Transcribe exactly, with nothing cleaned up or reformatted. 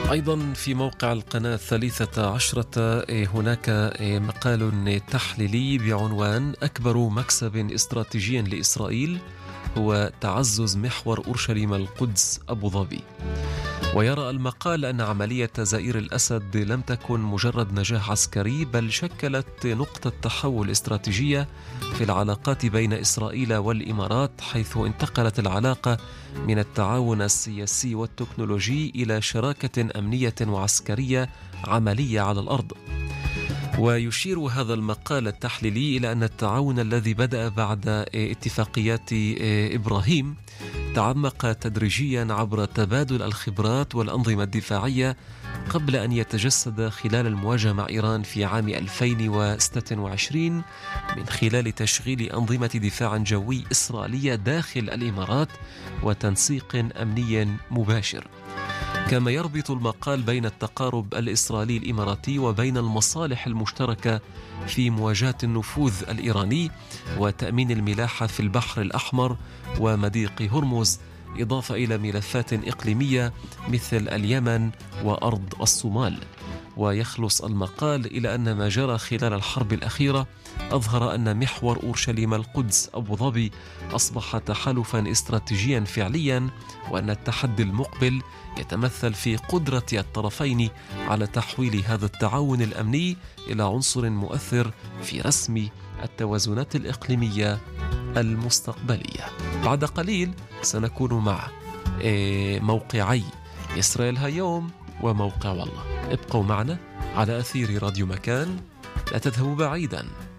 أيضا في موقع القناة الثالثة عشرة هناك مقال تحليلي بعنوان أكبر مكسب استراتيجي لإسرائيل هو تعزز محور أورشليم القدس أبو ظبي. ويرى المقال أن عملية زائر الأسد لم تكن مجرد نجاح عسكري، بل شكلت نقطة تحول استراتيجية في العلاقات بين إسرائيل والإمارات، حيث انتقلت العلاقة من التعاون السياسي والتكنولوجي إلى شراكة أمنية وعسكرية عملية على الأرض. ويشير هذا المقال التحليلي إلى أن التعاون الذي بدأ بعد اتفاقيات إبراهيم تعمق تدريجيا عبر تبادل الخبرات والأنظمة الدفاعية قبل أن يتجسد خلال المواجهة مع إيران في عام ألفين وستة وعشرين من خلال تشغيل أنظمة دفاع جوي إسرائيلية داخل الإمارات وتنسيق أمني مباشر. كما يربط المقال بين التقارب الإسرائيلي الإماراتي وبين المصالح المشتركة في مواجهة النفوذ الإيراني وتأمين الملاحة في البحر الأحمر ومضيق هرمز، إضافة إلى ملفات إقليمية مثل اليمن وأرض الصومال. ويخلص المقال إلى أن ما جرى خلال الحرب الأخيرة أظهر أن محور أورشليم القدس أبو ظبي أصبح تحالفا استراتيجيا فعليا، وأن التحدي المقبل يتمثل في قدرة الطرفين على تحويل هذا التعاون الأمني إلى عنصر مؤثر في رسم التوازنات الإقليمية المستقبلية. بعد قليل سنكون مع موقعي إسرائيل هيوم وموقع والله. ابقوا معنا على أثير راديو مكان، لا تذهبوا بعيدا.